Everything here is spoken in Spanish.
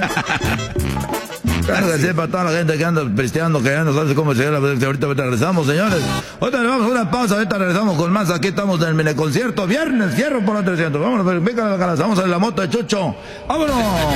Claro que sí, para toda la gente que anda pisteando, que ya no sabe cómo llegar. Ahorita regresamos, señores. Ahorita le vamos a una pausa, ahorita regresamos con más. Aquí estamos en el mini concierto. Viernes, fierro por los 300. Vámonos, venga, vamos a la moto de Chucho. ¡Vámonos!